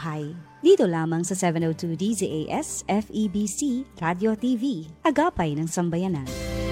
buhay. Dito lamang sa 702 DZAS FEBC Radio TV, Agapay ng Sambayanan.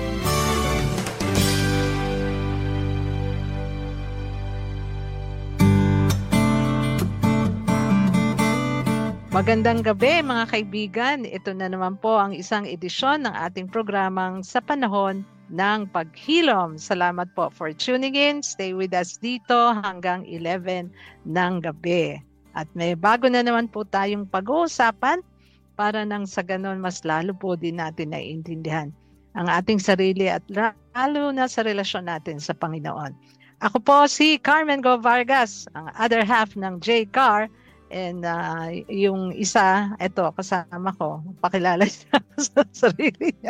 Magandang gabi mga kaibigan. Ito na naman po ang isang edisyon ng ating programang Sa Panahon ng Paghilom. Salamat po for tuning in. Stay with us dito hanggang 11 ng gabi. At may bago na naman po tayong pag-uusapan para nang sa ganon mas lalo po din natin naiintindihan ang ating sarili at lalo na sa relasyon natin sa Panginoon. Ako po si Carmen Go Vargas, ang other half ng J-Car. And yung isa, eto, kasama ko. Pakilala siya sa sarili niya.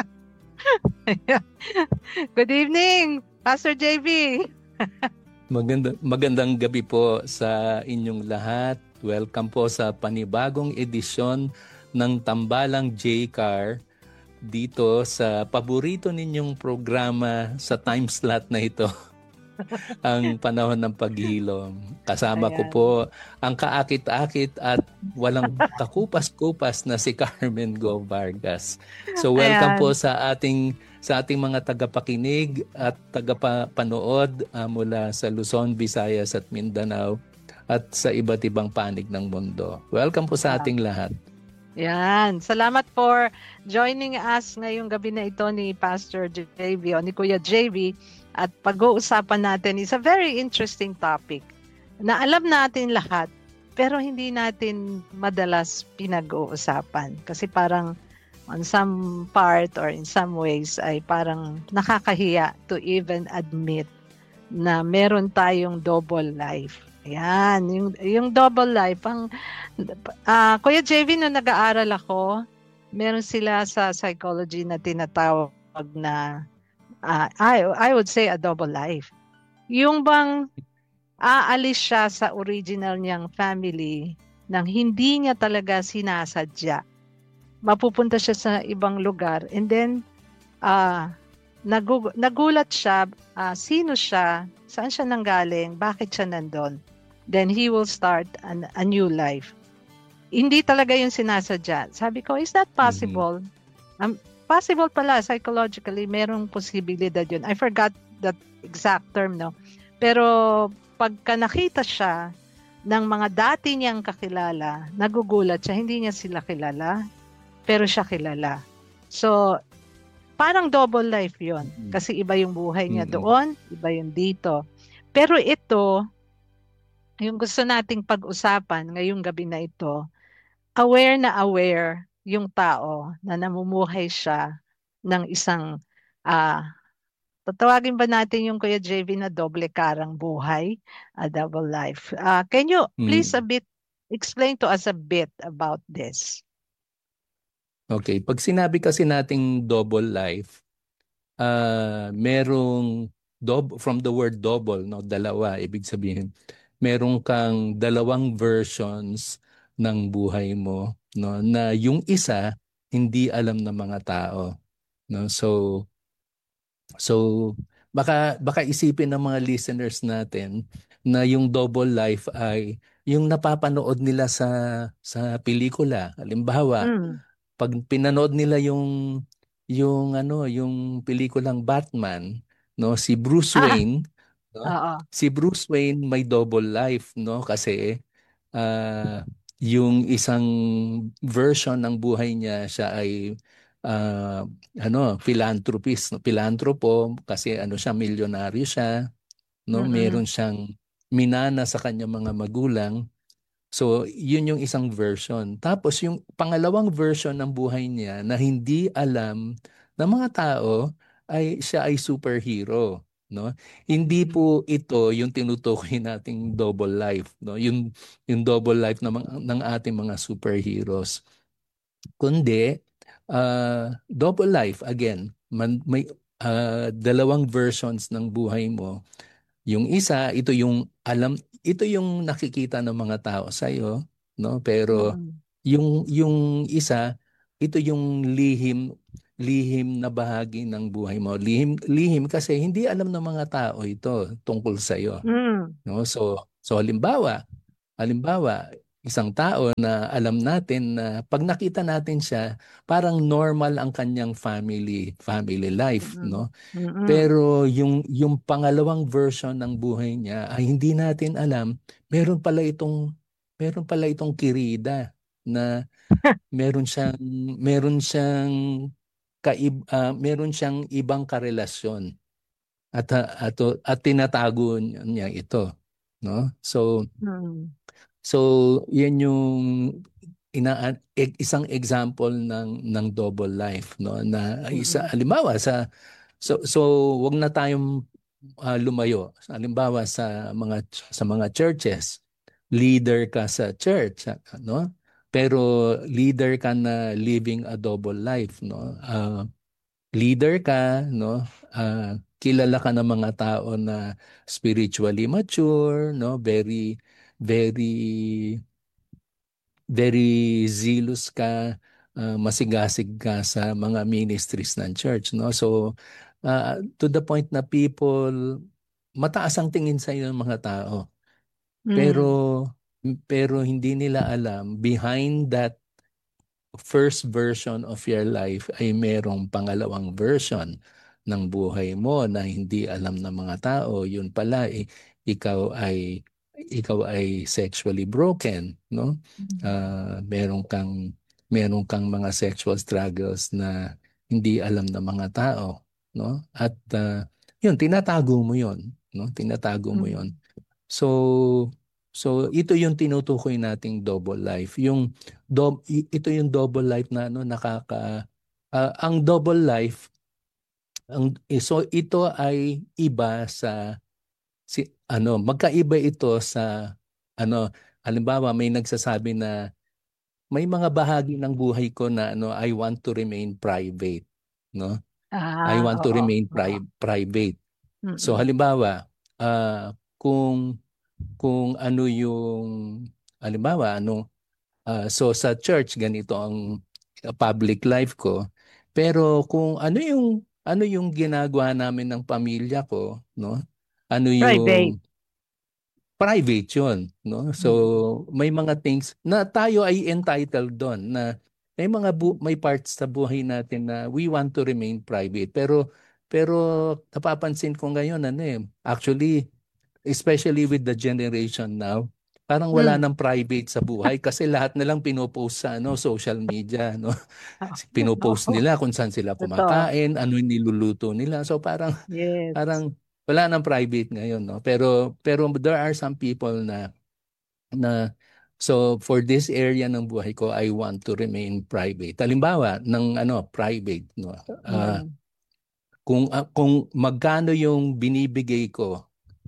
Good evening, Pastor JV. Magandang gabi po sa inyong lahat. Welcome po sa panibagong edisyon ng Tambalang J-Car dito sa paborito ninyong programa sa time slot na ito. Ang Panahon ng Paghilom. Kasama ko po ang kaakit-akit at walang kakupas-kupas na si Carmen Go Vargas. So welcome po sa ating mga tagapakinig at tagapanood mula sa Luzon, Visayas at Mindanao at sa iba't ibang panig ng mundo. Welcome po sa ating lahat. Yan. Salamat for joining us ngayong gabi na ito ni Pastor JV o ni Kuya JV. At pag-uusapan natin is a very interesting topic na alam natin lahat pero hindi natin madalas pinag-uusapan. Kasi parang on some part or in some ways ay parang nakakahiya to even admit na meron tayong double life. Ayan, yung double life. Kuya JV, nung nag-aaral ako, meron sila sa psychology na tinatawag na I would say a double life. Yung bang aalis siya sa original niyang family nang hindi niya talaga sinasadya. Mapupunta siya sa ibang lugar and then nagulat siya, sino siya, saan siya nanggaling, bakit siya nandun. Then he will start a new life. Hindi talaga yung sinasadya. Sabi ko, is that possible? Possible pala, psychologically, merong posibilidad yun. I forgot that exact term, no? Pero pagka nakita siya ng mga dati niyang kakilala, nagugulat siya, hindi niya sila kilala, pero siya kilala. So, parang double life yun. Kasi iba yung buhay niya doon, iba yung dito. Pero ito, yung gusto nating pag-usapan ngayong gabi na ito, aware na aware yung tao na namumuhay siya ng isang, tatawagin ba natin yung Kuya JV na doble karang buhay, a double life. Can you please explain to us a bit about this? Okay, pag sinabi kasi nating double life, merong from the word double, no, dalawa, ibig sabihin, merong kang dalawang versions ng buhay mo, no, na yung isa hindi alam ng mga tao, no. So baka isipin ng mga listeners natin na yung double life ay yung napapanood nila sa pelikula. Halimbawa, pag pinanood nila yung pelikulang Batman, no, si Bruce Wayne, no? Si Bruce Wayne may double life, no, kasi yung isang version ng buhay niya, siya ay philanthropist, no? Philanthropo kasi siya, milyonaryo siya, no? Meron siyang minana sa kanyang mga magulang. So, yun yung isang version. Tapos yung pangalawang version ng buhay niya na hindi alam ng mga tao ay siya ay superhero, no? Hindi po ito yung tinutukoy nating double life, no? Yung double life ng ating mga superheroes. Kundi double life again, may dalawang versions ng buhay mo. Yung isa, ito yung nakikita ng mga tao sa iyo, no? Pero yung isa, ito yung lihim na bahagi ng buhay mo. Lihim kasi hindi alam ng mga tao ito tungkol sa iyo. No? So halimbawa, isang tao na alam natin na pag nakita natin siya, parang normal ang kanyang family life, no? Pero yung pangalawang version ng buhay niya ay hindi natin alam, meron pala itong kirida na meron siyang ibang karelasyon at tinatago niya ito, no? So yan yung isang example ng double life, no, na halimbawa so wag na tayong lumayo. Halimbawa sa mga churches, leader ka sa church, no? Pero leader ka na living a double life, no? Leader ka, no? Kilala ka ng mga tao na spiritually mature, no? Very very very zealous ka, masigasig ka sa mga ministries ng church, no? So to the point na mataas ang tingin sa iyo ng mga tao. Pero hindi nila alam, behind that first version of your life ay merong pangalawang version ng buhay mo na hindi alam ng mga tao. Yun pala, ikaw ay sexually broken, no? Meron kang mga sexual struggles na hindi alam ng mga tao, no? At yun, tinatago mo yun, no? Tinatago mo yun. So ito yung tinutukoy nating double life. Ito yung double life na ang double life so ito ay iba magkaiba ito sa halimbawa may nagsasabi na may mga bahagi ng buhay ko na I want to remain private, no? I want to remain private. So halimbawa kung ano yung halimbawa so sa church ganito ang public life ko, pero kung ano yung ginagawa namin ng pamilya ko, no? Ano yung private yun, no? So may mga things na tayo ay entitled doon, na may parts sa buhay natin na we want to remain private, pero napapansin ko ngayon actually, especially with the generation now, parang wala nang private sa buhay kasi lahat na lang pinopost sa social media, no? Pinopost nila kung saan sila kumakain, ano yung niluluto nila. So parang wala nang private ngayon, no? Pero there are some people na so for this area ng buhay ko, I want to remain private. Halimbawa ng private, no? Kung magkano yung binibigay ko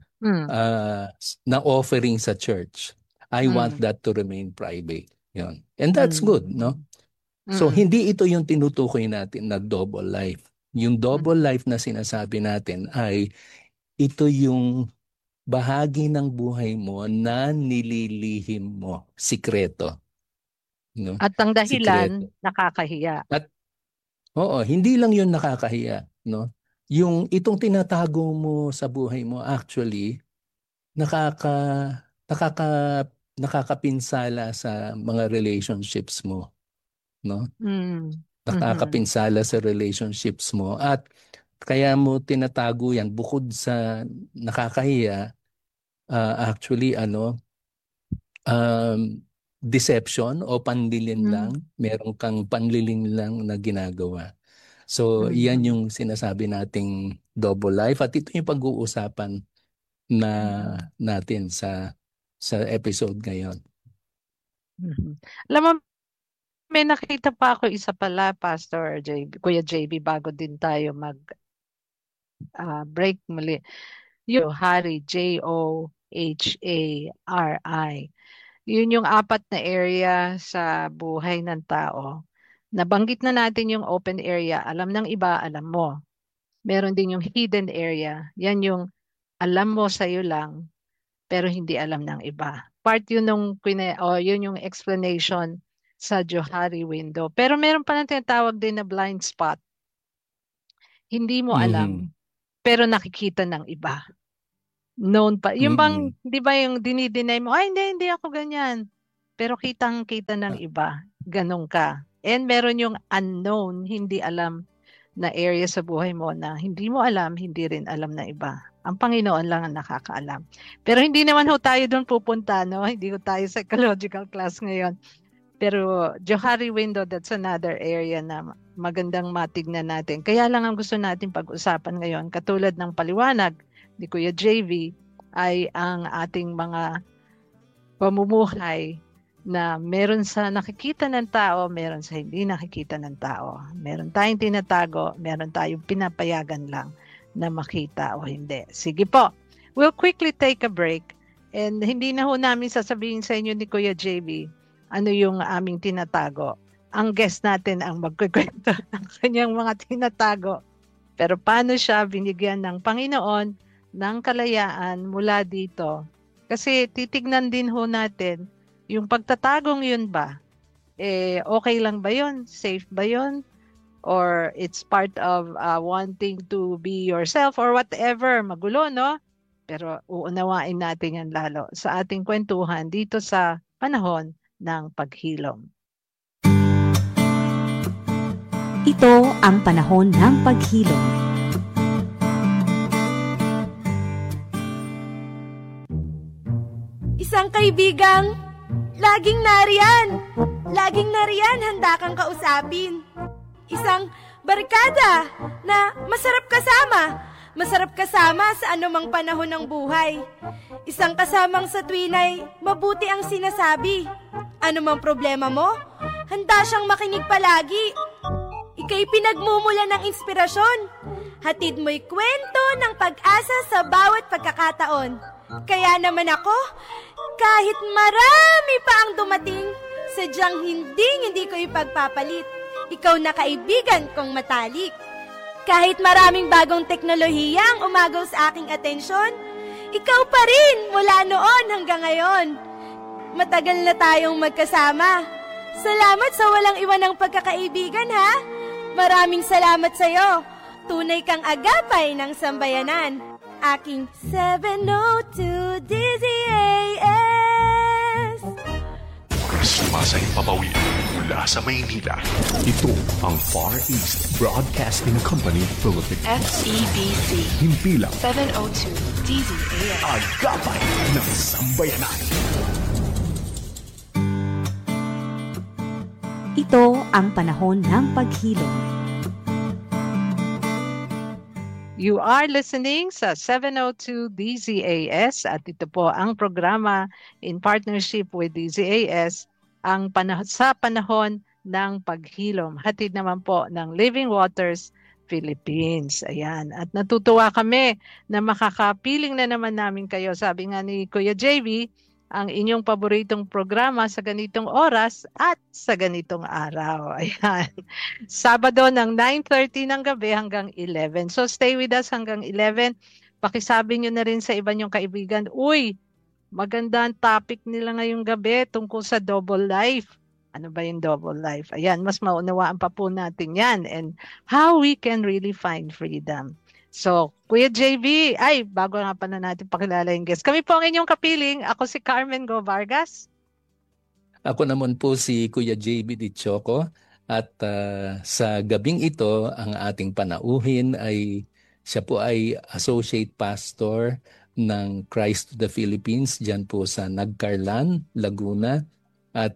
na offering sa church, I want that to remain private. Yun. And that's good, no? So hindi ito yung tinutukoy natin na double life. Yung double life na sinasabi natin ay ito yung bahagi ng buhay mo na nililihim mo, sikreto. No? At ang dahilan, nakakahiya. At hindi lang yun nakakahiya, no? Yung itong tinatago mo sa buhay mo, actually nakakapinsala sa mga relationships mo, no? Nakakapinsala sa relationships mo, at kaya mo tinatago yan bukod sa nakakahiya. Actually deception o panlilinlang, meron kang panlilinlang na ginagawa. So yan yung sinasabi nating double life, at ito yung pag-uusapan na natin sa episode ngayon. Alam mo, may nakita pa ako isa pala, Pastor JB, Kuya JB, bago din tayo mag break muli. Johari, Johari. Yun yung 4 na area sa buhay ng tao. Nabanggit na natin yung open area. Alam ng iba, alam mo. Meron din yung hidden area. Yan yung alam mo sa'yo lang, pero hindi alam ng iba. Part yun yun yung explanation sa Johari window. Pero meron pa na tinatawag din na blind spot. Hindi mo alam, pero nakikita ng iba. Known pa. Yung bang, di ba yung dinideny mo, ay hindi ako ganyan. pero kitang-kita ng iba. Ganon ka. And meron yung unknown, hindi alam na area sa buhay mo na hindi mo alam, hindi rin alam na iba. Ang Panginoon lang ang nakakaalam. Pero hindi naman ho tayo doon pupunta, no? Hindi ho tayo psychological class ngayon. Pero Johari window, that's another area na magandang matignan natin. Kaya lang ang gusto natin pag-usapan ngayon, katulad ng paliwanag ni Kuya JV, ay ang ating mga pamumuhay na meron sa nakikita ng tao, meron sa hindi nakikita ng tao. Meron tayong tinatago, meron tayong pinapayagan lang na makita o hindi. Sige po, we'll quickly take a break. And hindi na ho namin sasabihin sa inyo ni Kuya JV ano yung aming tinatago. Ang guest natin ang magkukwento ng kanyang mga tinatago. Pero paano siya binigyan ng Panginoon ng kalayaan mula dito? Kasi titignan din ho natin, yung pagtatagong yun ba? Okay lang ba yun? Safe ba yun? Or it's part of wanting to be yourself or whatever. Magulo, no? Pero uunawain natin yan lalo sa ating kwentuhan dito sa panahon ng paghilom. Ito ang panahon ng paghilom. Isang kaibigang laging nariyan, handa kang kausapin. Isang barkada na masarap kasama sa anumang panahon ng buhay. Isang kasamang sa tuwinay mabuti ang sinasabi. Anumang problema mo, handa siyang makinig palagi. Ika'y pinagmumula ng inspirasyon. Hatid mo'y kwento ng pag-asa sa bawat pagkakataon. Kaya naman ako, kahit marami pa ang dumating, sadyang hindi ko ipagpapalit. Ikaw na kaibigan kong matalik. Kahit maraming bagong teknolohiya ang umagaw sa aking atensyon, ikaw pa rin mula noon hanggang ngayon. Matagal na tayong magkasama. Salamat sa walang iwan ng pagkakaibigan, ha? Maraming salamat sa'yo. Tunay kang agapay ng sambayanan. Aking 702 DZAS. Sumasahing papawid mula sa Maynila. Ito ang Far East Broadcasting Company Philippines. FEBC. Himpilang 702 DZAS. agapay ng sambayanan. Ito ang panahon ng paghilom. You are listening sa 702 DZAS at ito po ang programa in partnership with DZAS sa panahon ng paghilom. Hatid naman po ng Living Waters Philippines. Ayan. At natutuwa kami na makakapiling na naman namin kayo. Sabi nga ni Kuya JV, ang inyong paboritong programa sa ganitong oras at sa ganitong araw. Ayan. Sabado ng 9:30 ng gabi hanggang 11. So stay with us hanggang 11. Pakisabi nyo na rin sa iba nyong kaibigan, uy, maganda ang topic nila ngayong gabi tungkol sa double life. Ano ba yung double life? Ayan, mas maunawaan pa po natin yan and how we can really find freedom. So, Kuya JV, bago nga pa na natin pakilala yung guest. Kami po ang inyong kapiling. Ako si Carmen Go Vargas. Ako naman po si Kuya JB Di Choco. At sa gabing ito, ang ating panauhin ay siya po ay Associate Pastor ng Christ to the Philippines dyan po sa Nagcarlan, Laguna. At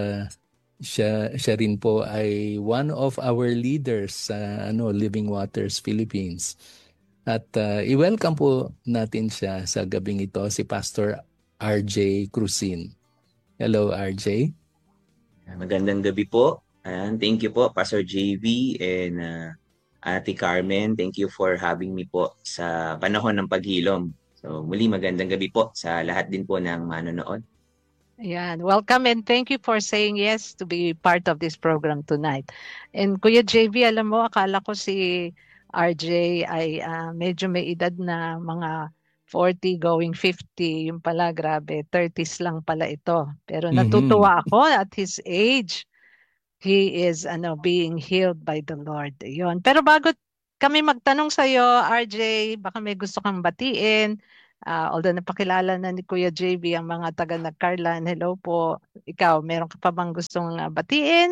siya rin po ay one of our leaders sa Living Waters Philippines. At i-welcome po natin siya sa gabing ito, si Pastor RJ Cruzin. Hello, RJ. Magandang gabi po. And thank you po, Pastor JV and Ate Carmen. Thank you for having me po sa panahon ng paghilom. So muli magandang gabi po sa lahat din po ng manonood. Ayan, welcome and thank you for saying yes to be part of this program tonight. And Kuya JV, alam mo, akala ko si RJ ay medyo may edad na mga 40 going 50. Yung pala, grabe, 30s lang pala ito. Pero natutuwa ako at his age. He is being healed by the Lord. Yun. Pero bago kami magtanong sa iyo, RJ, baka may gusto kang batiin Although napakilala na ni Kuya JB ang mga taga Nagcarlan. Hello po. Ikaw, meron ka pa bang gustong batiin?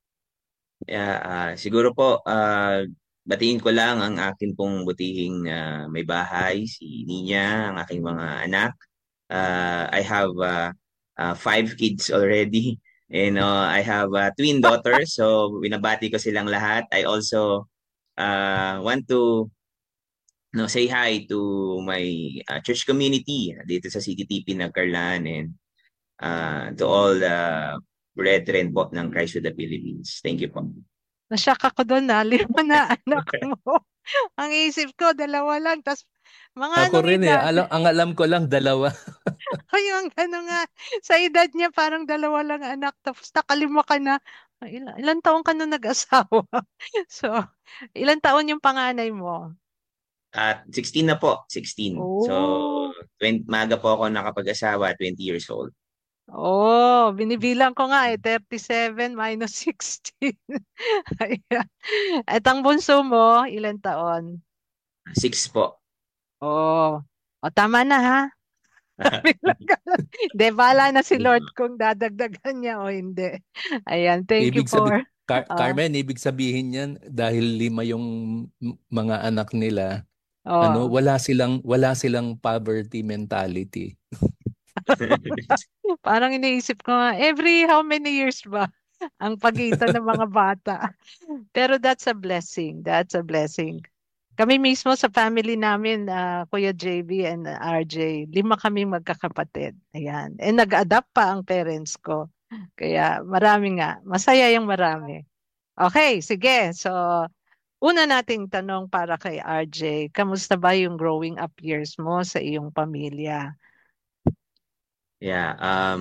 Siguro po, batiin ko lang ang akin pong butihing may bahay, si Nina, ang aking mga anak. I have 5 kids already. And I have twin daughters, so binabati ko silang lahat. I also want to say hi to my church community dito sa CTTP Nagcarlan, and to all the brethren po ng Christ with the Philippines. Thank you po. Nasyak ako doon na, 5 na anak mo. Ang isip ko, 2 lang. Tapos mga Ako anong rin edad? ang alam ko lang 2. Ay, ang nga. Sa edad niya, parang 2 lang anak. Tapos nakalima ka na. Ilan taon ka na nag-asawa? So, ilan taon yung panganay mo? At 16 na po, 16. So, Oh. maaga po ako nakapag-asawa, 20 years old. Oh, binibilang ko nga 37 minus 16. Ayan. At ang bunso mo, ilan taon? 6 po. Oh, tama na ha. De, bala na si Lord kung dadagdagan niya o hindi. Ayan, thank you Ibig for... Carmen, ibig sabihin yan dahil 5 yung mga anak nila, wala silang poverty mentality. Parang iniisip ko nga, every how many years ba ang pagitan ng mga bata? Pero that's a blessing. That's a blessing. Kami mismo sa family namin, Kuya JB and RJ, 5 kaming magkakapatid. Ayan. And nag-adapt pa ang parents ko. Kaya marami nga. Masaya yung marami. Okay, sige. So, una nating tanong para kay RJ, kamusta ba yung growing up years mo sa iyong pamilya? Yeah,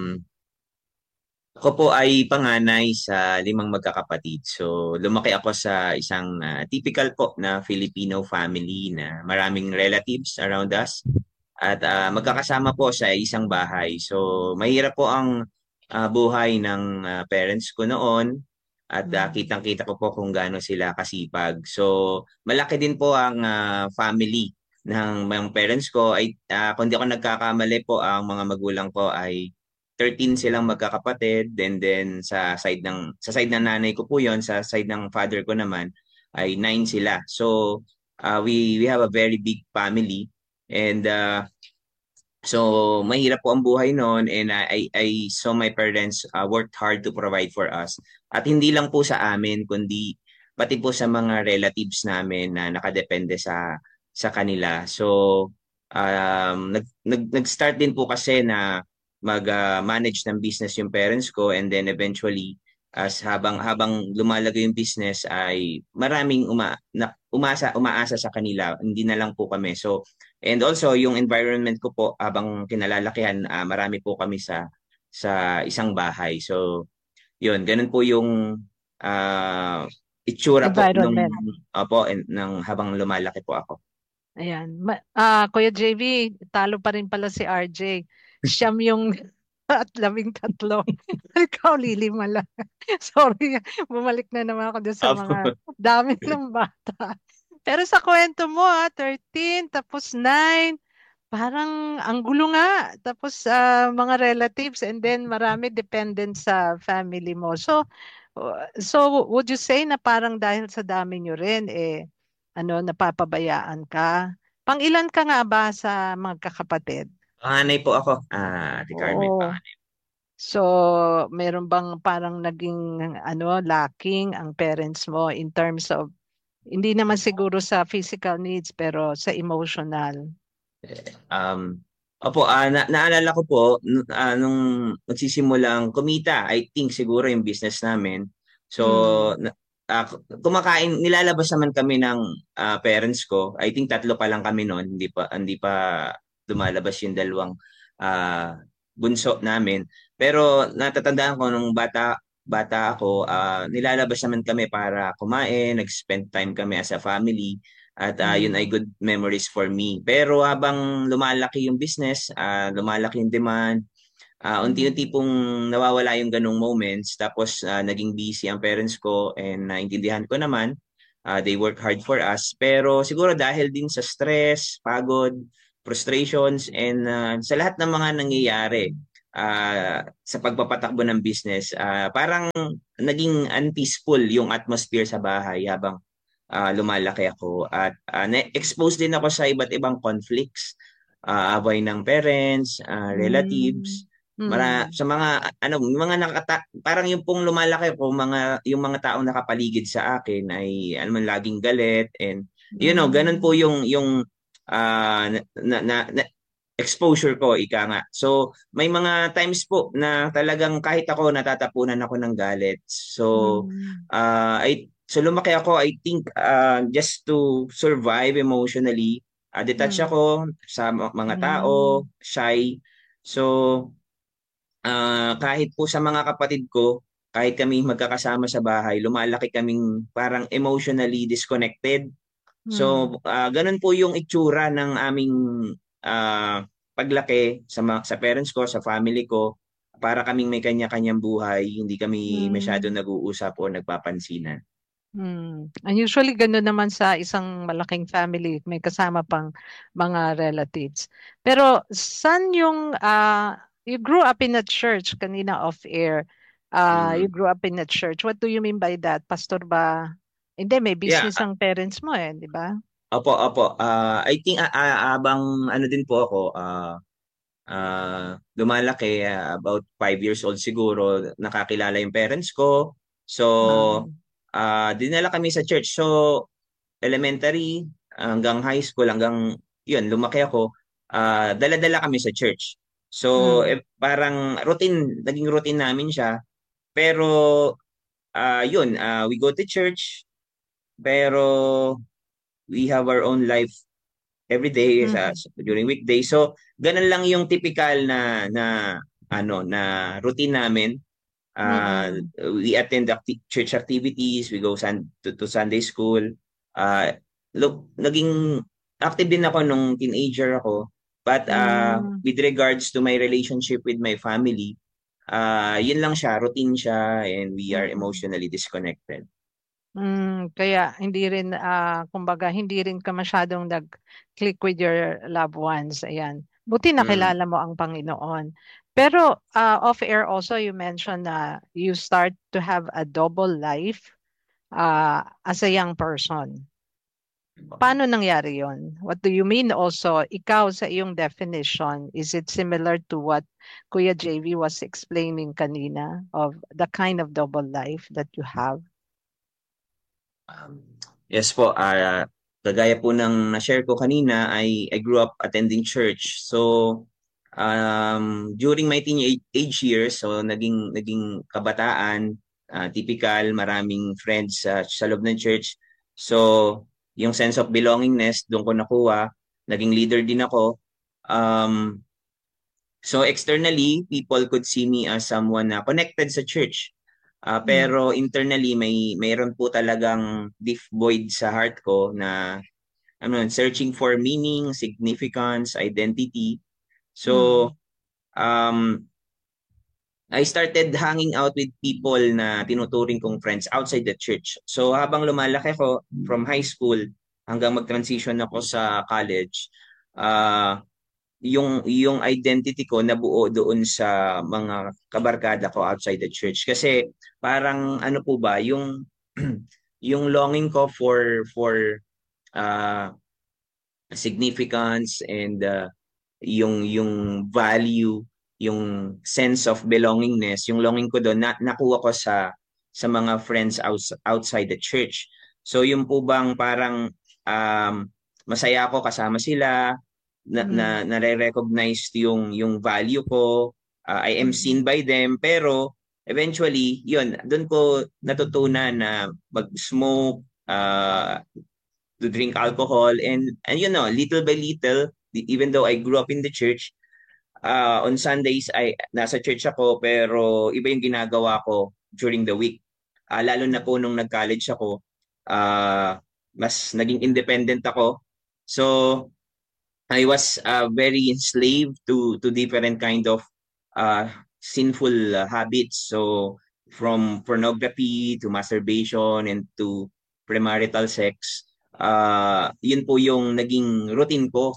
ako po ay panganay sa 5 magkakapatid. So, lumaki ako sa isang typical po na Filipino family na maraming relatives around us. At magkakasama po sa isang bahay. So, mahirap po ang buhay ng parents ko noon. At kitang-kita ko po kung gaano sila kasipag. So, malaki din po ang family ng mga parents ko. Kung di ako nagkakamali po, ang mga magulang ko ay 13 silang magkakapatid. Then sa side ng nanay ko po 'yon, sa side ng father ko naman ay 9 sila. So we have a very big family, and so mahirap po ang buhay noon, and I saw my parents worked hard to provide for us. At hindi lang po sa amin kundi pati po sa mga relatives namin na nakadepende sa kanila. So nag-start din po kasi na mag-manage ng business yung parents ko, and then eventually habang lumalago yung business ay maraming umaasa sa kanila, hindi na lang po kami. So, and also yung environment ko po habang kinalalakihan, marami po kami sa isang bahay. So, yun, ganun po yung itsura po ng habang lumalaki po ako. Ayan. Kuya JV, talo pa rin pala si RJ. Siyam yung at 13. Ikaw, 5 lang. Sorry, bumalik na naman ako doon sa mga dami ng bata. Pero sa kwento mo, 13, tapos 9, parang ang gulo nga. Tapos mga relatives, and then marami dependent sa family mo. So would you say na parang dahil sa dami nyo rin, napapabayaan ka? Pang-ilan ka nga ba sa magkakapatid? Panganay po ako, Ate Carmen. Panganay. So, meron bang parang naging lacking ang parents mo in terms of, hindi naman siguro sa physical needs, pero sa emotional? Opo, naalala ko po, nung nagsisimulang kumita, I think siguro yung business namin. So, nilalabas naman kami ng parents ko. I think 3 pa lang kami noon, hindi pa lumalabas yung 2 bunso namin. Pero natatandaan ko nung bata ako, nilalabas naman kami para kumain, nag-spend time kami as a family, at yun ay good memories for me. Pero habang lumalaki yung business, lumalaki yung demand, unti-unti pong nawawala yung ganong moments. Tapos naging busy ang parents ko, and naintindihan ko naman, they work hard for us. Pero siguro dahil din sa stress, pagod, frustrations, and sa lahat ng mga nangyayari sa pagpapatakbo ng business, parang naging unpeaceful yung atmosphere sa bahay habang lumalaki ako, at na-expose din ako sa iba't ibang conflicts, away ng parents, relatives, sa mga parang yung pong lumalaki ko, yung mga taong nakapaligid sa akin ay laging galit, and ganun po yung exposure ko, ika nga. So may mga times po na talagang kahit ako natatapunan ako ng galit. So lumaki ako, I think, just to survive emotionally. Detached ako sa mga tao, shy. So kahit po sa mga kapatid ko, kahit kami magkakasama sa bahay, lumalaki kaming parang emotionally disconnected. So ganun po yung itsura ng aming paglaki sa parents ko, sa family ko. Para kaming may kanya-kanyang buhay, hindi kami masyado nag-uusap o nagpapansinan. And usually gano'n naman sa isang malaking family, may kasama pang mga relatives. Pero saan yung you grew up in a church, kanina off air. You grew up in a church. What do you mean by that? Pastor ba? Hindi, may business ang parents mo di ba? Opo. I think abang din po ako, lumalaki, about 5 years old siguro, nakakilala yung parents ko. So dinala kami sa church. So elementary hanggang high school, hanggang yun lumaki ako, dala-dala kami sa church. So parang naging routine namin siya. Pero we go to church, pero we have our own life every day during weekdays. So ganun lang yung typical na routine namin. We attend church activities, we go to Sunday school. Naging active din ako nung teenager ako, but with regards to my relationship with my family, yun lang siya, routine siya, and we are emotionally disconnected. Kaya hindi rin kumbaga hindi rin ka masyadong nag-click with your loved ones. Ayan. Buti nakilala mo ang Panginoon. Pero off air also you mentioned na you start to have a double life as a young person. Paano nangyari yon? What do you mean also? Ikaw sa iyong definition, is it similar to what Kuya JV was explaining kanina of the kind of double life that you have? Yes po, kagaya po ng na-share ko kanina, I grew up attending church. So during my teenage years, so naging kabataan, typical, maraming friends sa loob ng church. So yung sense of belongingness doon ko nakuha, naging leader din ako. So externally, people could see me as someone na connected sa church. Pero internally, mayroon po talagang deep void sa heart ko na searching for meaning, significance, identity. So I started hanging out with people na tinuturing kong friends outside the church. So habang lumalaki ko from high school hanggang mag-transition ako sa college, yung identity ko nabuo doon sa mga kabarkada ko outside the church. Kasi parang po ba, yung yung longing ko for significance and yung value, yung sense of belongingness, yung longing ko doon nakuha ko sa mga friends outside the church. So yung po bang parang masaya ako kasama sila, nare-recognize yung value ko, I am seen by them, pero eventually yun, doon ko natutunan na mag-smoke, to drink alcohol, and little by little, even though I grew up in the church, on Sundays ay nasa church ako, pero iba yung ginagawa ko during the week. Lalo na po nung nag-college ako, mas naging independent ako. So I was very enslaved to different kind of sinful habits. So from pornography to masturbation and to premarital sex, yun po yung naging routine ko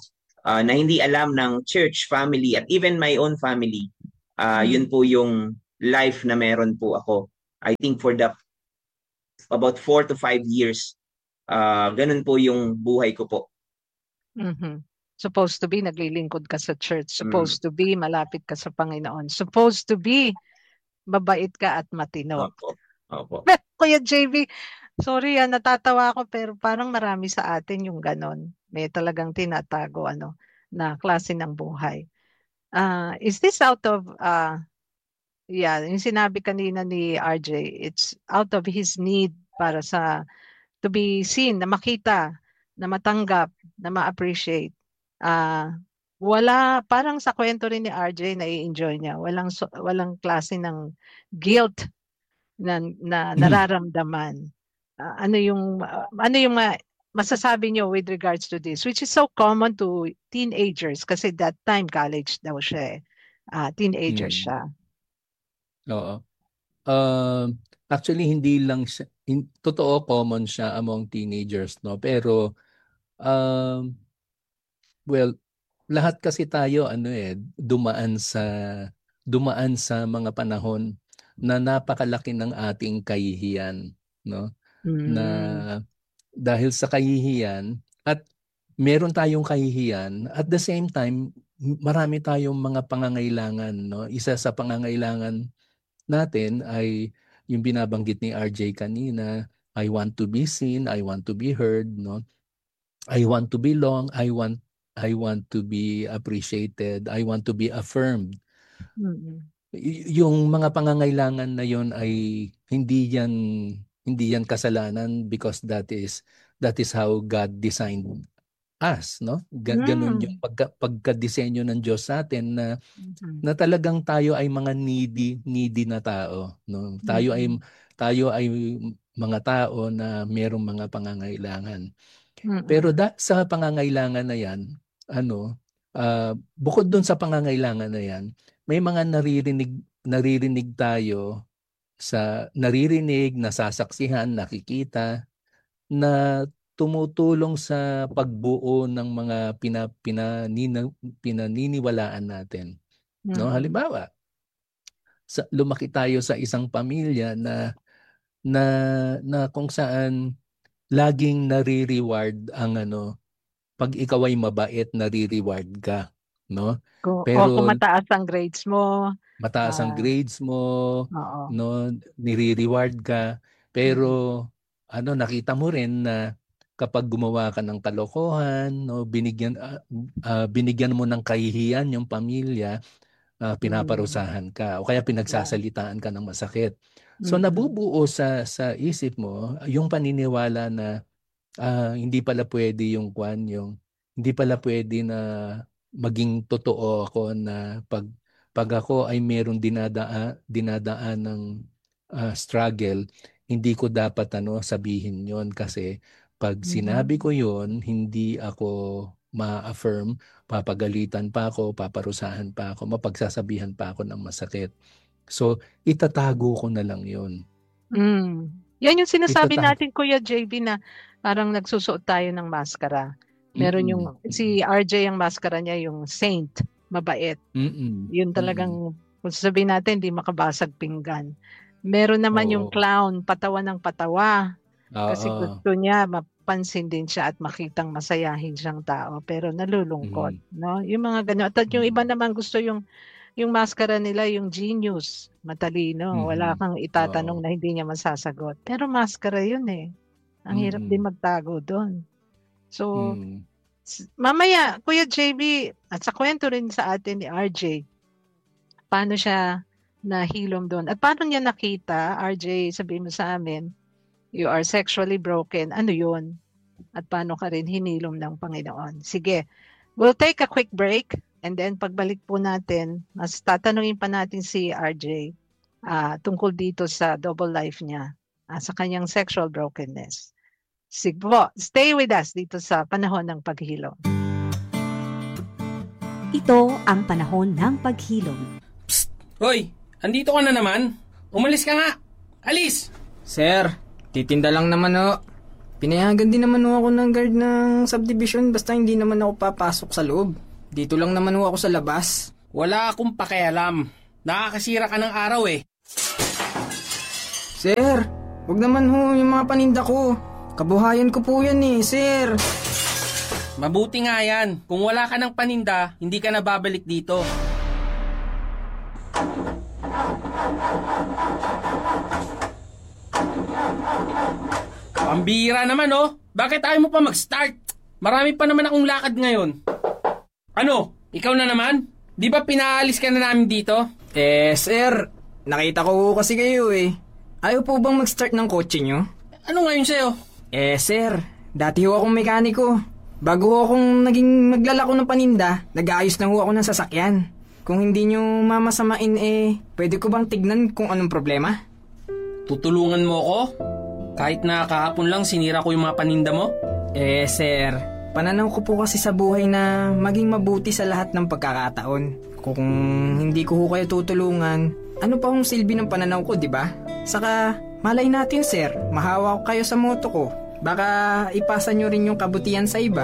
na hindi alam ng church family at even my own family. Yun po yung life na meron po ako. I think for about 4 to 5 years, ganun po yung buhay ko po. Mhm. Supposed to be naglilingkod ka sa church. Supposed to be malapit ka sa Panginoon. Supposed to be mabait ka at matino. Opo. Kuya JV, sorry natatawa ako pero parang marami sa atin yung ganon. May talagang tinatago na klase ng buhay. Is this out of yung sinabi kanina ni RJ, it's out of his need para to be seen, na makita, na matanggap, na ma-appreciate. Wala, parang sa kwento rin ni RJ, na-enjoy niya. Walang klase ng guilt na nararamdaman. Ano yung masasabi niyo with regards to this, which is so common to teenagers kasi that time college daw siya teenager siya. Oo. Actually hindi lang siya, totoo common siya among teenagers, no? Pero well, lahat kasi tayo dumaan sa mga panahon na napakalaki ng ating kahihiyan, no? Na dahil sa kahihiyan at meron tayong kahihiyan, at the same time marami tayong mga pangangailangan, no? Isa sa pangangailangan natin ay yung binabanggit ni RJ kanina, I want to be seen, I want to be heard, no? I want to belong, I want to be appreciated, I want to be affirmed. Yung mga pangangailangan na yon ay hindi yan kasalanan, because that is how God designed us, no? Ganun yung pagka-disenyo ng Diyos sa atin na talagang tayo ay mga needy na tao, no? Tayo ay mga tao na merong mga pangangailangan. Pero sa pangangailangan na yan, bukod doon sa pangangailangan na yan, may mga naririnig tayo nasasaksihan, nakikita na tumutulong sa pagbuo ng mga pinaniniwalaan natin. No, halimbawa, lumaki tayo sa isang pamilya na kung saan laging nare-reward ang pag ikaw ay mabait, nare-reward ka, no? Pero kung mataas ang grades mo, no, nire-reward ka, pero nakita mo rin na kapag gumawa ka ng kalokohan, no, binigyan mo ng kahihiyan yung pamilya, pinaparusahan ka o kaya pinagsasalitaan ka ng masakit. So nabubuo sa isip mo yung paniniwala na hindi pala pwede hindi pala pwede na maging totoo ako, na pag ako ay merong dinadaan ng struggle, hindi ko dapat sabihin yon, kasi pag sinabi ko yon, hindi ako ma-affirm, papagalitan pa ako, paparusahan pa ako, mapagsasabihan pa ako ng masakit. So, itatago ko na lang yon. Yan yung sinasabi natin, Kuya JB, na parang nagsusuot tayo ng maskara. Meron si RJ, ang maskara niya yung saint, mabait. Yun talagang, kung sasabihin natin, di makabasag pinggan. Meron naman yung clown, patawa ng patawa. Kasi gusto niya mapansin din siya at makitang masayahin siyang tao, pero nalulungkot, no? Yung mga ganyan. At yung iba naman gusto yung maskara nila, yung genius, matalino, wala kang itatanong na hindi niya masasagot. Pero maskara yun Ang hirap din magtago doon. So, mamaya, Kuya JB, at sa kwento rin sa atin ni RJ, paano siya nahilom doon? At paano niya nakita, RJ, sabihin mo sa amin, you are sexually broken, ano yun? At paano ka rin hinilom ng Panginoon? Sige, we'll take a quick break, and then pagbalik po natin, mas tatanungin pa natin si RJ tungkol dito sa double life niya, sa kanyang sexual brokenness. Sige po, stay with us dito sa Panahon ng Paghilom. Ito ang Panahon ng Paghilom. Psst! Hoy! Andito ka na naman? Umalis ka nga! Alis! Sir, titinda lang naman Pinayagan din naman ho ako ng guard ng subdivision basta hindi naman ako papasok sa loob. Dito lang naman ho ako sa labas. Wala akong pakialam. Nakakasira ka ng araw eh. Sir, wag naman ho yung mga paninda ko. Kabuhayan ko po yan eh, sir. Mabuti nga yan. Kung wala ka ng paninda, hindi ka na babalik dito. Pambira naman oh. Bakit ayaw mo pa mag-start? Marami pa naman akong lakad ngayon. Ano? Ikaw na naman? Di ba pinaalis ka na namin dito? Sir, nakita ko kasi kayo eh. Ayaw po bang mag-start ng kotse nyo? Ano ngayon sa'yo? Sir, dati ho akong mekaniko. Bago ho akong naging maglalako ng paninda, nag-aayos na ho ako ng sasakyan. Kung hindi nyo mamasamain pwede ko bang tignan kung anong problema? Tutulungan mo ako? Kahit na kahapon lang sinira ko yung mga paninda mo? Sir, pananaw ko po kasi sa buhay na maging mabuti sa lahat ng pagkakataon. Kung hindi ko ho kayo tutulungan, ano pa hong silbi ng pananaw ko, di ba? Saka, malay natin sir, mahawa ko kayo sa moto ko. Baka ipasa nyo rin yung kabutihan sa iba.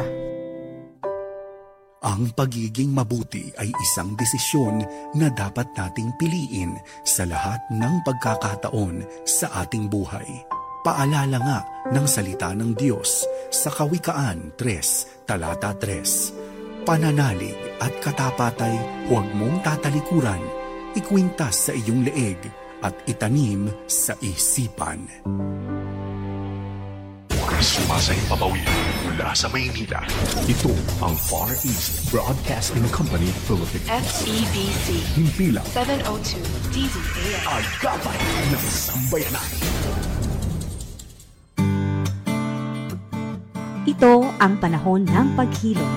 Ang pagiging mabuti ay isang desisyon na dapat nating piliin sa lahat ng pagkakataon sa ating buhay. Paalala nga ng salita ng Diyos sa Kawikaan 3, talata 3. Pananalig at katapatay huwag mong tatalikuran, ikwintas sa iyong leeg at itanim sa isipan. Sumasayang papawid mula sa Maynila. Ito ang Far East Broadcasting Company Philippines. FEBC. Himpilang 702 DZAS. Agapay ng Sambayanan. Ito ang panahon ng paghilom.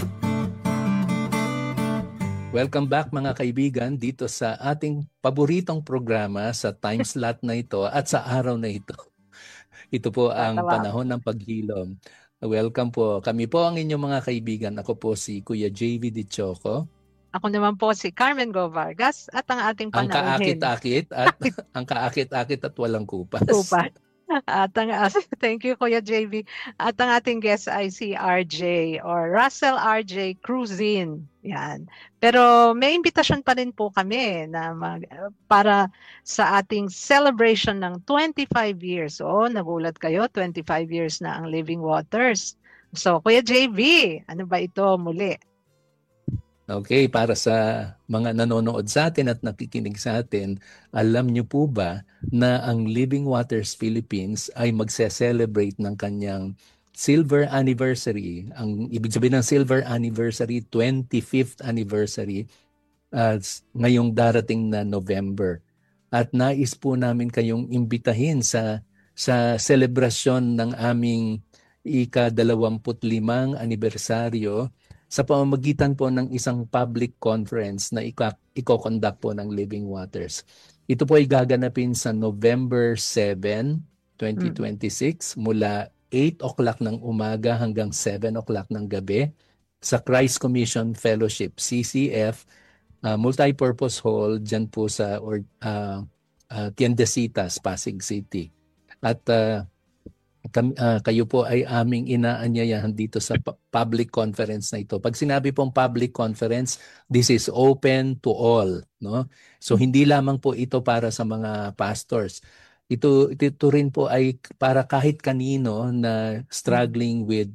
Welcome back mga kaibigan dito sa ating paboritong programa sa time slot na ito at sa araw na ito. Ito po ang panahon ng paghilom. Welcome po. Kami po ang inyong mga kaibigan. Ako po si Kuya JV Di Choco. Ako naman po si Carmen Go Vargas at ang ating panauhin. Ang kaakit-akit at walang kupas. Kupas. At thank you Kuya JV. At ang ating guest ay si RJ or Russell RJ Cruzin. Yan. Pero may imbitasyon pa rin po kami na para sa ating celebration ng 25 years. So, nagulat kayo, 25 years na ang Living Waters. So, Kuya JV, ano ba ito muli? Okay, para sa mga nanonood sa atin at nakikinig sa atin, alam niyo po ba na ang Living Waters Philippines ay magse-celebrate ng kanyang silver anniversary. Ang ibig sabihin ng silver anniversary, 25th anniversary ngayong darating na November. At nais po namin kayong imbitahin sa selebrasyon ng aming ika-25 anibersaryo sa pamamagitan po ng isang public conference na iko-conduct po ng Living Waters. Ito po ay gaganapin sa November 7, 2026 mula 8 o'clock ng umaga hanggang 7 o'clock ng gabi sa Christ Commission Fellowship, CCF, Multipurpose Hall, dyan po sa Tiendesitas, Pasig City. At kayo po ay aming inaanyayahan dito sa public conference na ito. Pag sinabi pong public conference, this is open to all, no? So hindi lamang po ito para sa mga pastors. Ito rin po ay para kahit kanino na struggling with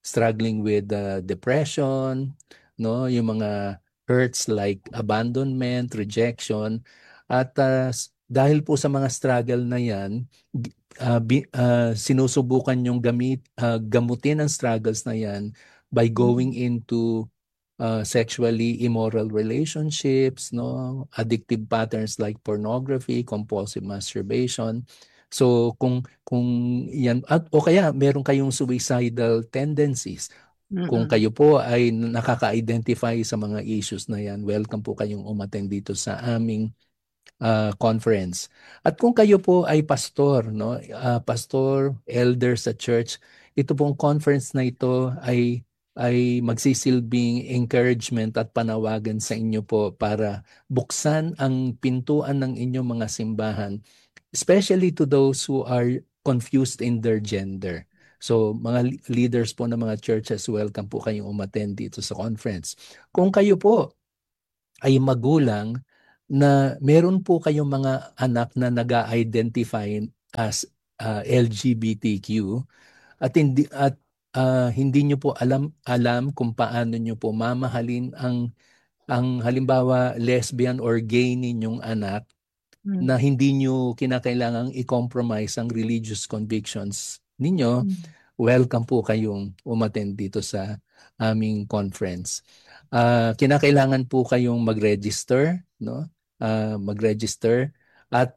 depression, no, yung mga hurts like abandonment, rejection, at dahil po sa mga struggle na yan, sinusubukan yung gamutin ang struggles na yan by going into sexually immoral relationships, no, addictive patterns like pornography, compulsive masturbation. So kung yan o kaya meron kayong suicidal tendencies, kung kayo po ay nakaka-identify sa mga issues na yan, welcome po kayong umattend dito sa aming conference. At kung kayo po ay pastor, no, pastor, elder sa church, ito pong conference na ito ay magsisilbing encouragement at panawagan sa inyo po para buksan ang pintuan ng inyong mga simbahan, especially to those who are confused in their gender. So mga leaders po ng mga churches, welcome po kayong umattend dito sa conference. Kung kayo po ay magulang na meron po kayong mga anak na nag-identify as LGBTQ at hindi nyo po alam kung paano nyo po mamahalin ang halimbawa lesbian or gay ninyong anak, na hindi nyo kinakailangang i-compromise ang religious convictions ninyo, welcome po kayong umattend dito sa aming conference. Kinakailangan po kayong mag-register, no? Mag-register at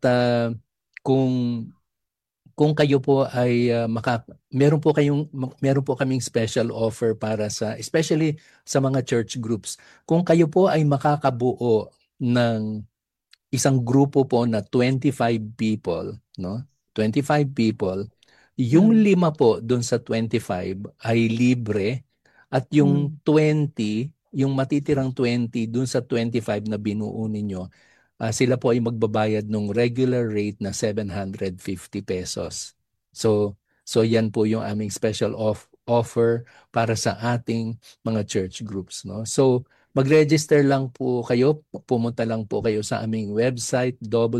kung kayo po ay meron po kaming special offer para especially sa mga church groups. Kung kayo po ay makakabuo ng isang grupo po na 25 people, no? 25 people, yung 5 po doon sa 25 ay libre at yung 20, yung matitirang 20 doon sa 25 na binuo ninyo, sila po ay magbabayad ng regular rate na 750 pesos. So yan po yung aming special offer para sa ating mga church groups, no? So mag-register lang po kayo, pumunta lang po kayo sa aming website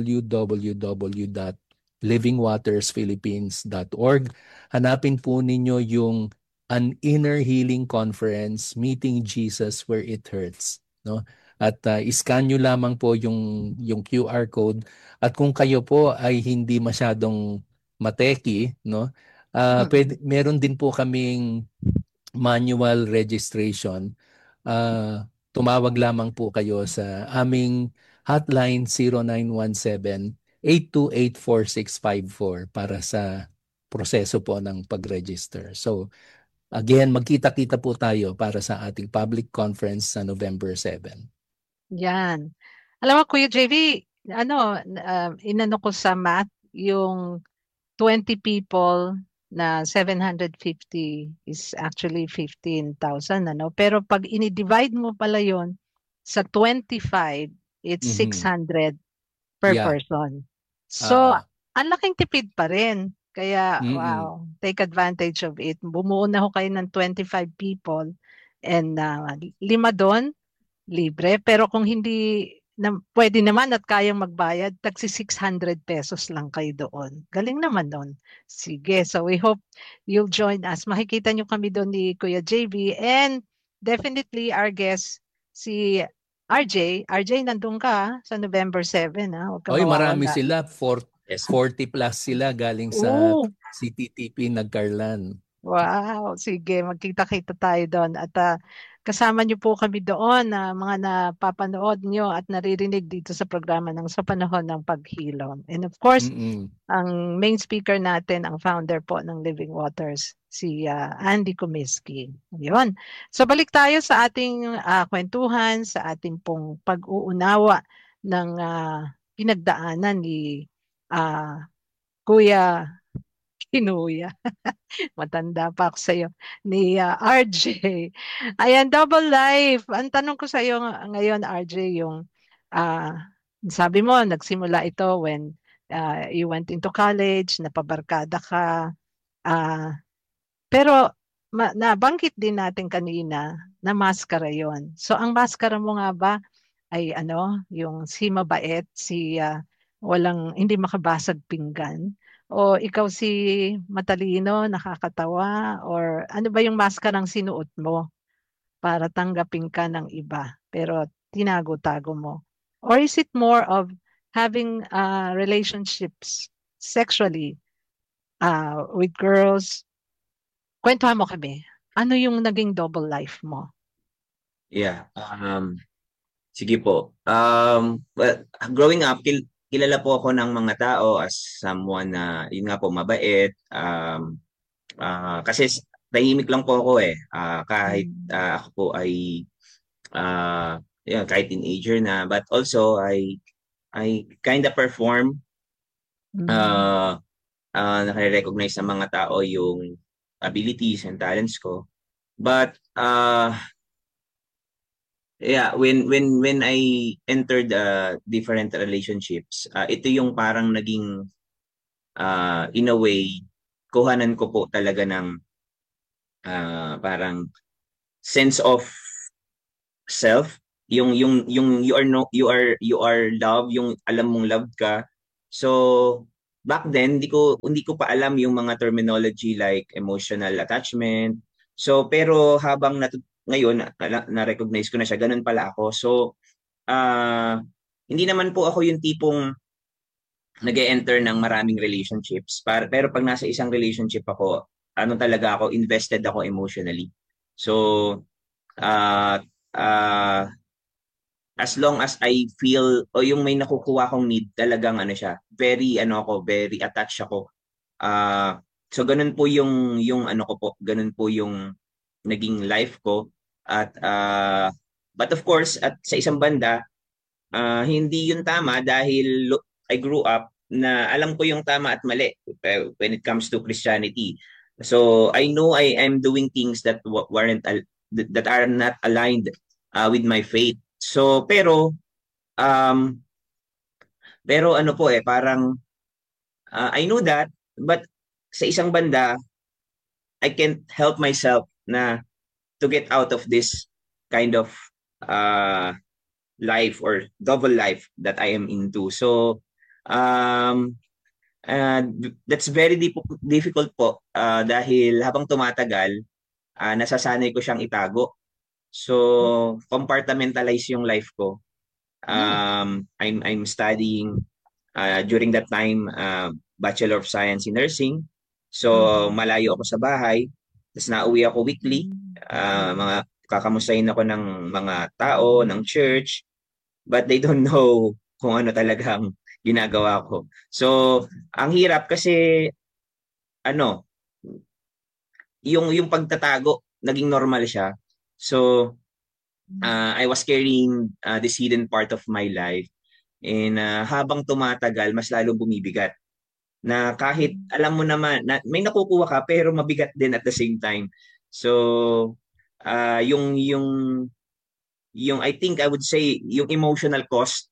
www.livingwatersphilippines.org. Hanapin po ninyo yung An Inner Healing Conference, Meeting Jesus Where It Hurts, no? At iscan nyo lamang po yung QR code. At kung kayo po ay hindi masyadong mateki, no? Meron din po kaming manual registration. Tumawag lamang po kayo sa aming hotline 0917-828-4654 para sa proseso po ng pag-register. So again, magkita-kita po tayo para sa ating public conference sa November 7. Yan. Alam mo, Kuya JV, inano ko sa math, yung 20 people na 750 is actually 15,000, ano? Pero pag ini-divide mo pala yon sa 25, it's 600 per person. So, ang laking tipid pa rin. Kaya, wow, take advantage of it. Bumuo na ho kayo ng 25 people and 5 doon, libre. Pero kung hindi pwede naman at kayang magbayad, tagsi 600 pesos lang kayo doon. Galing naman doon. Sige, so we hope you'll join us. Makikita nyo kami doon ni Kuya JV and definitely our guest, si RJ. RJ, nandun ka sa November 7. Huwag ka mawawala. Marami sila. 40 plus sila galing sa CTTP Nagcarlan. Wow, sige, magkita-kita tayo doon. At kasama niyo po kami doon na mga napapanood niyo at naririnig dito sa programa ng Sa Panahon ng Paghilom. And of course, ang main speaker natin, ang founder po ng Living Waters, si Andy Comiskey. Yun. So balik tayo sa ating kwentuhan, sa ating pong pag-uunawa ng pinagdaanan ni Kuya Kinuya. Matanda pa ako sa'yo. Ni RJ. Ayan, double life. Ang tanong ko sa'yo ngayon, RJ, yung sabi mo, nagsimula ito when you went into college, napabarkada ka. Pero nabanggit din natin kanina na maskara yon. So, ang maskara mo nga ba ay yung si mabait, si hindi makabasag pinggan? O ikaw si matalino, nakakatawa, or ano ba yung maskarang sinuot mo para tanggapin ka ng iba pero tinago-tago mo? Or is it more of having relationships sexually with girls? Kwentuhan mo kami. Ano yung naging double life mo? Yeah. Sige po. Well, growing up, kilala po ako ng mga tao as someone na, yun nga po, mabait. Kasi tahimik lang po ako kahit ako po ay kahit teenager na. But also, I kind of perform. Nare-recognize sa mga tao yung abilities and talents ko. But when I entered different relationships, ito yung parang naging in a way kuhanan ko po talaga ng parang sense of self, yung you are love, yung alam mong love ka. So back then hindi ko pa alam yung mga terminology like emotional attachment. So pero habang ngayon na-recognize ko na siya, ganun pala ako. So hindi naman po ako yung tipong nag-e-enter ng maraming relationships. Pero pag nasa isang relationship ako, talaga ako, invested ako emotionally. So, as long as I feel, o yung may nakukuha kong need, talagang very attached ako. So, ganun po yung ganun po yung naging life ko. But of course, at sa isang banda, hindi yun tama dahil I grew up na alam ko yung tama at mali when it comes to Christianity. So I know I am doing things that that are not aligned with my faith. So pero parang I know that, but sa isang banda I can't help myself na to get out of this kind of life or double life that I am into. So that's very difficult po dahil habang tumatagal, nasasanay ko siyang itago. So compartmentalize yung life ko. I'm studying during that time Bachelor of Science in Nursing. So malayo ako sa bahay. Tapos nauwi ako weekly. Mga kakamustahin ako ng mga tao, ng church. But they don't know kung ano talagang ginagawa ko. So, ang hirap kasi yung pagtatago, naging normal siya. So, I was carrying this hidden part of my life. And habang tumatagal, mas lalong bumibigat. Na kahit alam mo naman, na may nakukuha ka, pero mabigat din at the same time. So, yung I think I would say, yung emotional cost,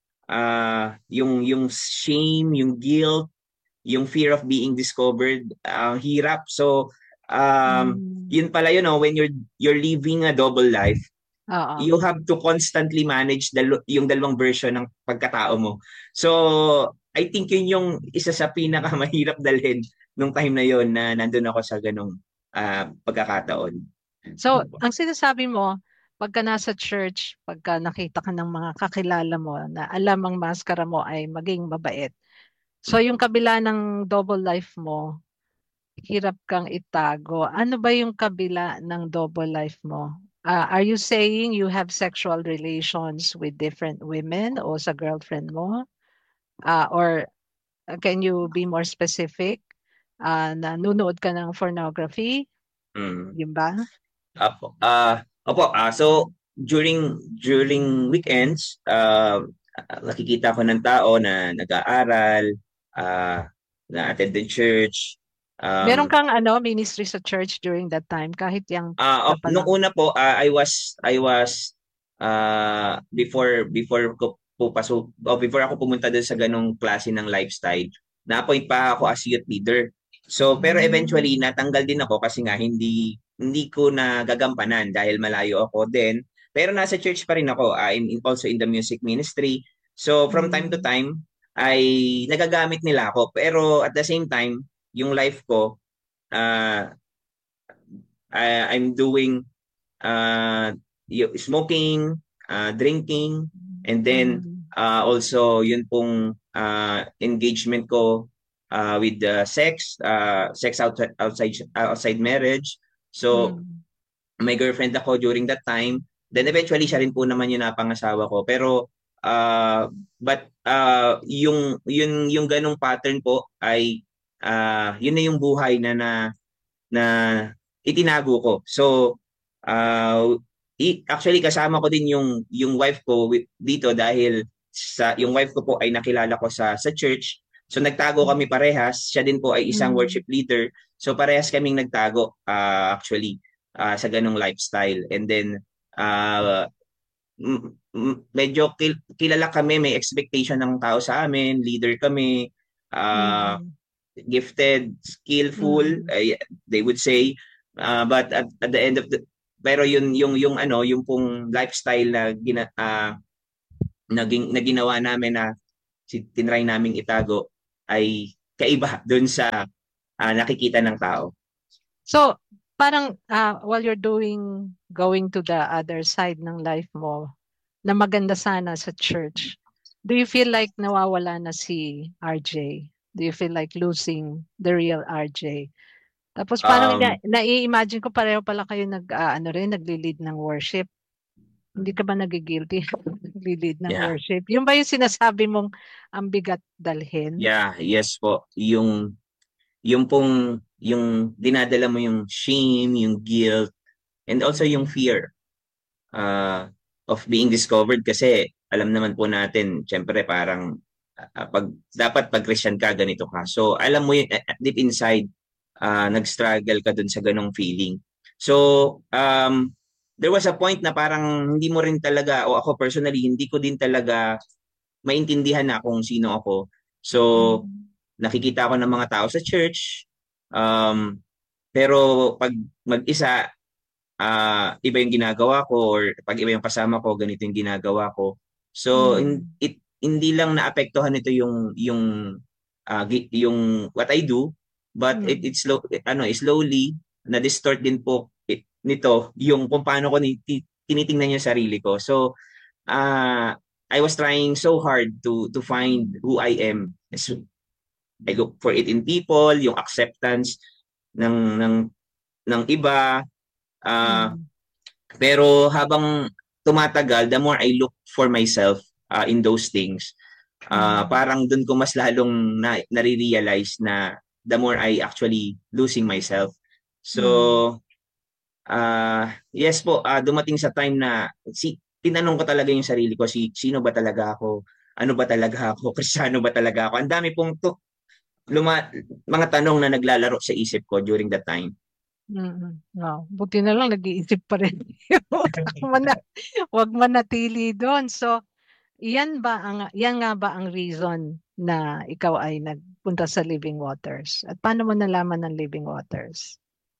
yung shame, yung guilt, yung fear of being discovered, hirap. So yun pala when you're living a double life, you have to constantly manage yung dalawang version ng pagkatao mo. So I think yun yung isa sa pinakamahirap dalhin nung time na yon na nandun ako sa ganong pagkakataon. So ang sinasabi mo, pagka nasa church, pagka nakita ka ng mga kakilala mo na alam ang maskara mo ay maging mabait. So yung kabila ng double life mo, hirap kang itago. Ano ba yung kabila ng double life mo? Are you saying you have sexual relations with different women o sa girlfriend mo? Or can you be more specific? Nanunood ka ng pornography? Yun ba? Opo, so during weekends, nakikita ko ng tao na nag-aaral, na-attend the church. Meron kang ministry sa church during that time kahit yung nung una po, I was before ako pumunta doon sa ganong klase ng lifestyle, na-appoint pa ako as youth leader. So pero eventually natanggal din ako kasi nga hindi ko nagagampanan dahil malayo ako din. Pero nasa church pa rin ako. I'm also in the music ministry. So from time to time ay nagagamit nila ako. Pero at the same time, yung life ko, I'm doing smoking, drinking, and then also yun pong engagement ko with sex outside marriage. So may girlfriend ako during that time. Then eventually siya rin po naman yung napangasawa ko. Pero yung ganong pattern po ay yun na yung buhay na itinago ko. So actually kasama ko din yung wife ko dito dahil yung wife ko po ay nakilala ko sa church. So nagtago kami parehas. Siya din po ay isang worship leader. So parehas kaming nagtago actually sa ganong lifestyle. And then medyo kilala kami, may expectation ng tao sa amin, leader kami. gifted, skillful, they would say. But at the end of the pero yung ano, yung pong lifestyle na na ginawa namin na tinry naming itago ay kaiba doon sa nakikita ng tao. So, parang while you're going to the other side ng life mo, na maganda sana sa church, do you feel like nawawala na si RJ? Do you feel like losing the real RJ? Tapos parang nai-imagine ko pareho pala kayo nagli-lead ng worship. Hindi ka ba nagigilty? Nagli-lead ng worship. Yung ba yung sinasabi mong ang bigat dalhin? Yeah, yes po. Yung dinadala mo yung shame, yung guilt, and also yung fear of being discovered, kasi alam naman po natin, syempre parang dapat pag Christian ka, ganito ka. So alam mo yung deep inside, nag-struggle ka dun sa ganong feeling. So there was a point na parang hindi mo rin talaga, o ako personally, hindi ko din talaga maintindihan na kung sino ako. So nakikita ko ng mga tao sa church, pero pag mag-isa, iba yung ginagawa ko, or pag iba yung kasama ko, ganito yung ginagawa ko. So hindi lang naapektuhan ito yung what I do, but it's slowly na-distort din po nito yung kung paano ko tinitingnan yung sarili ko. So I was trying so hard to find who I am. I look for it in people, yung acceptance ng iba. Pero habang tumatagal, the more I look for myself in those things, parang dun ko mas lalong nare-realize na the more I actually losing myself. So, yes po, dumating sa time na tinanong ko talaga yung sarili ko, sino ba talaga ako? Ano ba talaga ako? Kristiyano ba talaga ako? Ang dami pong mga tanong na naglalaro sa isip ko during that time. Wow. Buti na lang nag-iisip pa rin. Wag manatili doon. So, yan nga ba ang reason na ikaw ay nagpunta sa Living Waters? At paano mo nalaman ng Living Waters?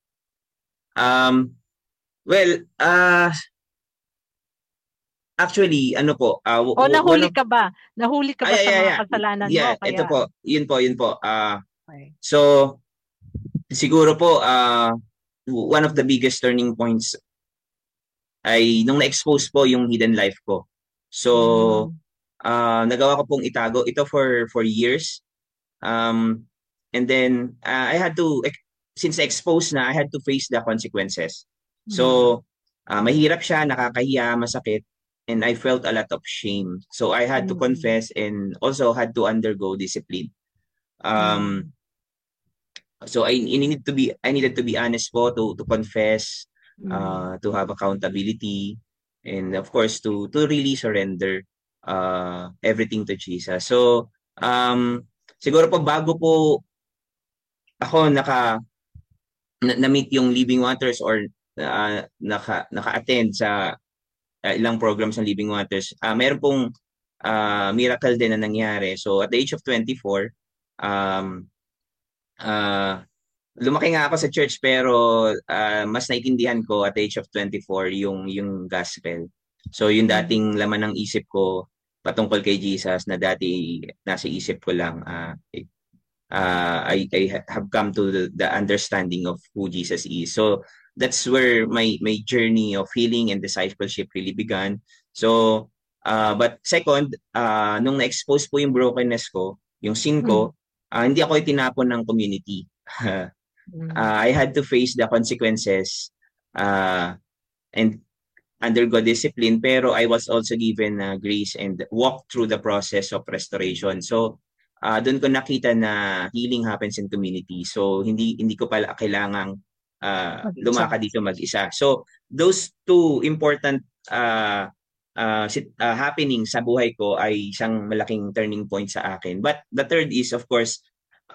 Actually, ano po, nahuli ka ba? Nahuli ka ba sa mga kasalanan mo? Yeah, kaya... ito po. Yun po. Okay. So, siguro po, one of the biggest turning points ay nung na-expose po yung hidden life ko. So, nagawa ko pong itago ito for years. And then, I had to, since exposed na, I had to face the consequences. So, mahirap siya, nakakahiya, masakit. And I felt a lot of shame. So I had to confess and also had to undergo discipline. So I needed to be honest po, to confess, to have accountability, and of course to really surrender everything to Jesus. So siguro po bago po ako na-meet yung Living Waters, or naka-attend sa ilang programs ng Living Waters, meron pong miracle din na nangyari. So at the age of 24, lumaki nga ako sa church, pero mas naiintindihan ko at the age of 24 yung gospel. So yung dating laman ng isip ko patungkol kay Jesus na dati nasa isip ko lang, I have come to the understanding of who Jesus is. So that's where my journey of healing and discipleship really began. So, but second, nung na-expose po yung brokenness ko, yung sin ko, hindi ako itinapon ng community. I had to face the consequences and undergo discipline, pero I was also given grace and walked through the process of restoration. So, doon ko nakita na healing happens in community. So, hindi ko pala kailangang lumaka dito mag-isa. So, those two important happening sa buhay ko ay isang malaking turning point sa akin. But the third is, of course,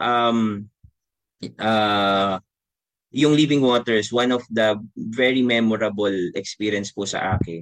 yung Living Waters, one of the very memorable experience po sa akin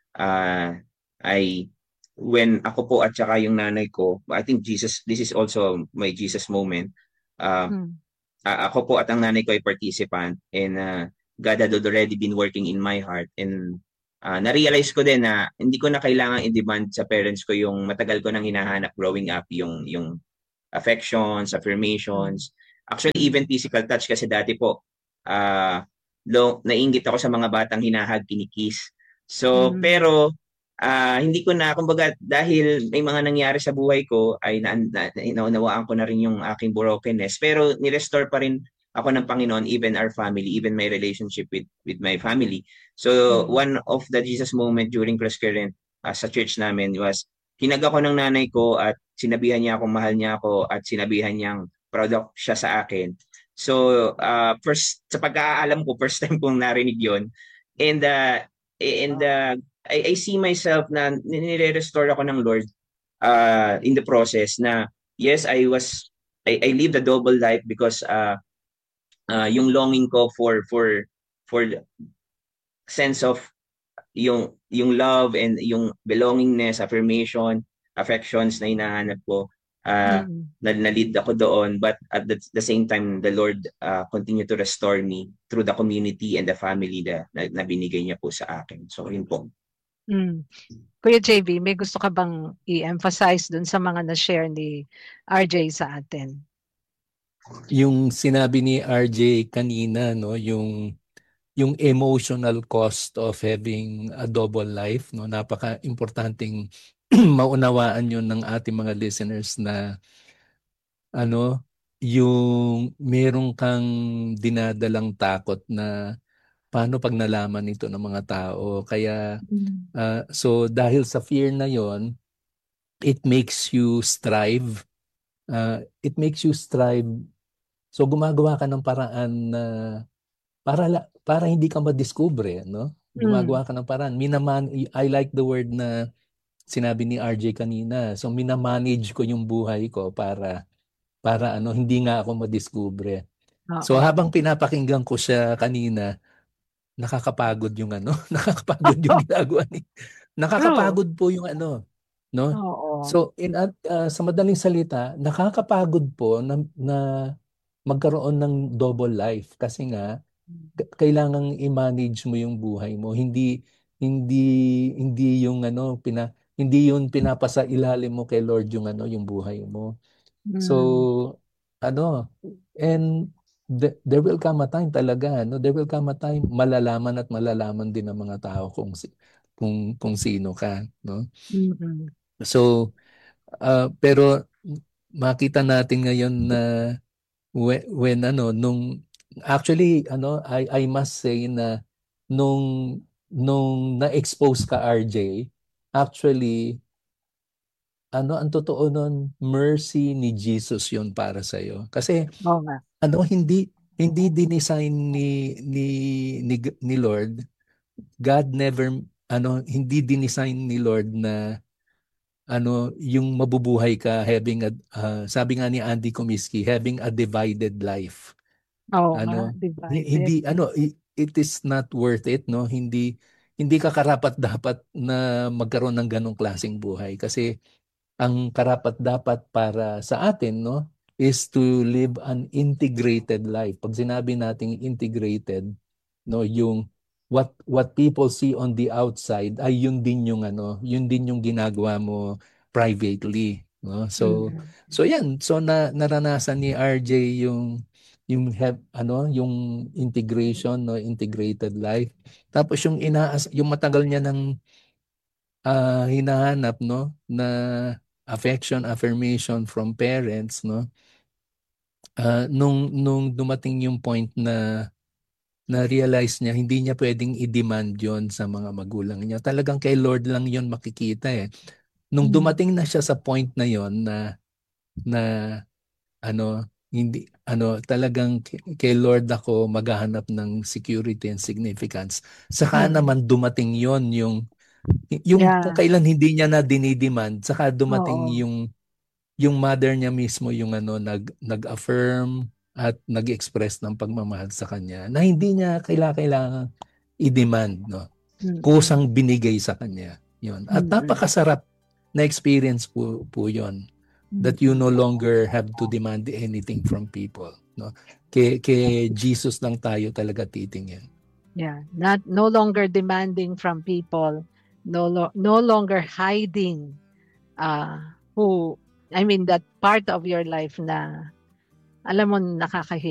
ay when ako po at saka yung nanay ko, I think this is also my Jesus moment. Ako po at ang nanay ko ay participant, and God had already been working in my heart, and na-realize ko din na hindi ko na kailangan i-demand sa parents ko yung matagal ko nang hinahanap growing up, yung affections, affirmations, actually even physical touch, kasi dati po nainggit ako sa mga batang hinahag, kinikiss. So pero hindi ko na, kumbaga, dahil may mga nangyari sa buhay ko, ay naunawaan ko na rin yung aking brokenness. Pero nirestore pa rin ako ng Panginoon, even our family, even my relationship with my family. So one of the Jesus moment during Cross Current sa church namin was, hinag ako ng nanay ko at sinabihan niya akong mahal niya ako at sinabihan niyang proud siya sa akin. So first, sa pagkaalam ko, first time kong narinig yon. And I see myself na nire-restore ako ng Lord in the process, na yes, I lived a double life because yung longing ko for sense of yung love and yung belongingness, affirmation, affections na hinahanap ko, na-lead ako doon, but at the same time the Lord continue to restore me through the community and the family na binigay niya po sa akin. So yun po. Kuya JV, may gusto ka bang i-emphasize dun sa mga na-share ni RJ sa atin? Yung sinabi ni RJ kanina, no, yung emotional cost of having a double life, no, napaka-importanting maunawaan yun ng ating mga listeners, na yung meron kang dinadalang takot na paano pag nalaman ito ng mga tao. Kaya so dahil sa fear na yon, it makes you strive. So gumagawa ka ng paraan na para hindi ka madiskubre, no? Gumagawa ka ng paraan. I like the word na sinabi ni RJ kanina. So minamanage ko yung buhay ko para hindi nga ako madiskubre. So habang pinapakinggan ko siya kanina, nakakapagod yung nakakapagod yung ginagawa ni. Nakakapagod po yung no? So sa madaling salita, nakakapagod po na magkaroon ng double life, kasi nga kailangang i-manage mo yung buhay mo. Hindi yung hindi yun pinapasa ilalim mo kay Lord yung yung buhay mo. So and there will come a time talaga, there will come a time malalaman din ng mga tao kung sino ka, no? So pero makita natin ngayon na when nung actually I must say na nung na-expose ka, RJ, actually ang totoo nun, mercy ni Jesus yun para sa iyo. Kasi hindi dinesign ni Lord. God never hindi dinesign ni Lord na yung mabubuhay ka having sabi nga ni Andy Comiskey, having a divided life. Hindi it is not worth it, no? Hindi ka karapat-dapat na magkaroon ng ganong klaseng buhay, kasi ang karapat-dapat para sa atin, no, is to live an integrated life. Pag sinabi nating integrated, no, yung what people see on the outside ay yun din yung ginagawa mo privately, no? So yan, so naranasan ni RJ yung integration, no, integrated life. Tapos yung matagal niya ng hinahanap, no, na affection, affirmation from parents, no. Nung dumating yung point na realize niya hindi niya pwedeng i-demand yon sa mga magulang niya. Talagang kay Lord lang yon makikita eh. Nung dumating na siya sa point na yon na hindi talagang kay Lord ako maghahanap ng security and significance. Saka naman dumating yon yung kung kailan hindi niya na dinidemand, saka dumating yung mother niya mismo yung nag-affirm at nag-express ng pagmamahal sa kanya na hindi niya kailangan i-demand, no. Kusang binigay sa kanya yon. At napakasarap na experience po yon. that you no longer have to demand anything from people, no? Kay Jesus lang tayo talaga titingin. Yeah, no longer demanding from people, no longer hiding that part of your life na alam mo nakakahiya